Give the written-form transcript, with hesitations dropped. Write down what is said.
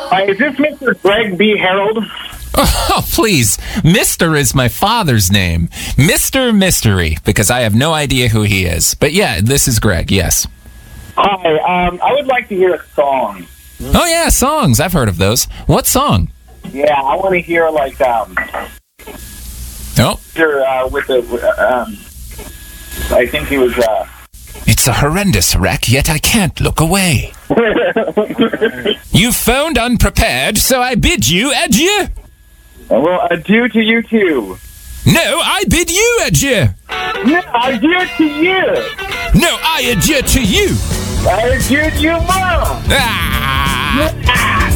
Is this Mr. Greg B. Harold? Oh, please. Mr. is my father's name. Mr. Mystery, because I have no idea who he is. But yeah, this is Greg, yes. Hi, I would like to hear a song. Oh, yeah, songs. I've heard of those. What song? Yeah, I want to hear, like, Oh. with the, I think he was, It's a horrendous wreck, yet I can't look away. You phoned unprepared, so I bid you adieu. well, adieu to you, too. No, I bid you adieu. No, adieu to you. No, I adieu to you. I adieu to you, Mom. Ah!